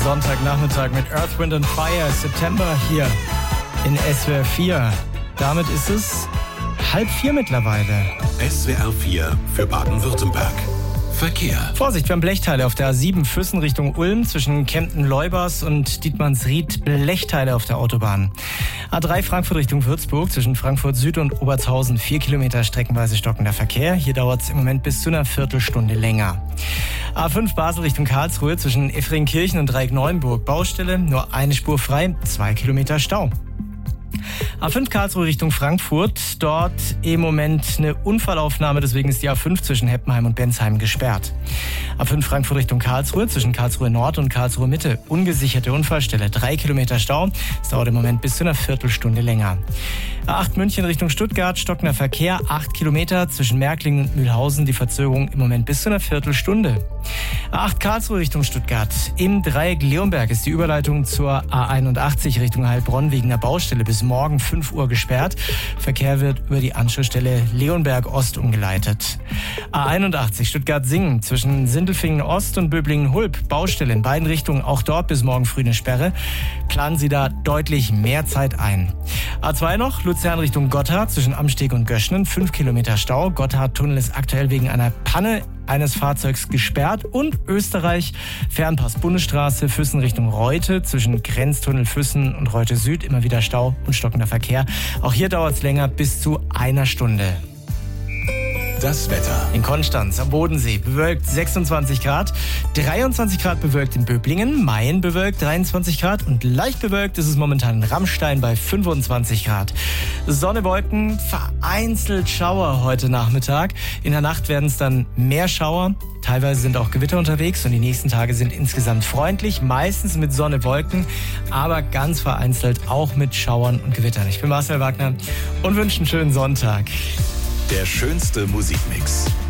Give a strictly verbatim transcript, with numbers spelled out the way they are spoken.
Sonntagnachmittag mit Earth, Wind and Fire, September hier in S W R vier. Damit ist es halb vier mittlerweile. S W R vier für Baden-Württemberg. Verkehr. Vorsicht, wir haben Blechteile auf der A sieben Füssen Richtung Ulm zwischen Kempten-Leubers und Dietmannsried. Blechteile auf der Autobahn. A drei Frankfurt Richtung Würzburg zwischen Frankfurt Süd und Obertshausen. Vier Kilometer streckenweise stockender Verkehr. Hier dauert es im Moment bis zu einer Viertelstunde länger. A fünf Basel Richtung Karlsruhe zwischen Effringkirchen und Dreieck-Neuenburg. Baustelle, nur eine Spur frei, zwei Kilometer Stau. A fünf Karlsruhe Richtung Frankfurt, dort im Moment eine Unfallaufnahme, deswegen ist die A fünf zwischen Heppenheim und Bensheim gesperrt. A fünf Frankfurt Richtung Karlsruhe, zwischen Karlsruhe Nord und Karlsruhe Mitte, ungesicherte Unfallstelle, drei Kilometer Stau, es dauert im Moment bis zu einer Viertelstunde länger. A acht München Richtung Stuttgart, stockender Verkehr, acht Kilometer zwischen Märklingen und Mühlhausen, die Verzögerung im Moment bis zu einer Viertelstunde. A acht Karlsruhe Richtung Stuttgart, im Dreieck Leonberg ist die Überleitung zur A einundachtzig Richtung Heilbronn wegen der Baustelle bis morgen fünf Uhr gesperrt. Verkehr wird über die Anschlussstelle Leonberg Ost umgeleitet. A einundachtzig Stuttgart-Singen zwischen Sindelfingen Ost und Böblingen-Hulb. Baustelle in beiden Richtungen, auch dort bis morgen früh eine Sperre. Planen Sie da deutlich mehr Zeit ein. A zwei noch, Luzern Richtung Gotthard zwischen Amsteg und Göschnen. fünf Kilometer Stau. Gotthardtunnel ist aktuell wegen einer Panne eines Fahrzeugs gesperrt. Und Österreich, Fernpass Bundesstraße, Füssen Richtung Reute, zwischen Grenztunnel Füssen und Reute Süd immer wieder Stau und stockender Verkehr. Auch hier dauert es länger, bis zu einer Stunde. Das Wetter. In Konstanz am Bodensee bewölkt sechsundzwanzig Grad, dreiundzwanzig Grad bewölkt in Böblingen, Mayen bewölkt dreiundzwanzig Grad und leicht bewölkt ist es momentan in Rammstein bei fünfundzwanzig Grad. Sonne, Wolken, vereinzelt Schauer heute Nachmittag. In der Nacht werden es dann mehr Schauer. Teilweise sind auch Gewitter unterwegs und die nächsten Tage sind insgesamt freundlich, meistens mit Sonne, Wolken, aber ganz vereinzelt auch mit Schauern und Gewittern. Ich bin Marcel Wagner und wünsche einen schönen Sonntag. Der schönste Musikmix.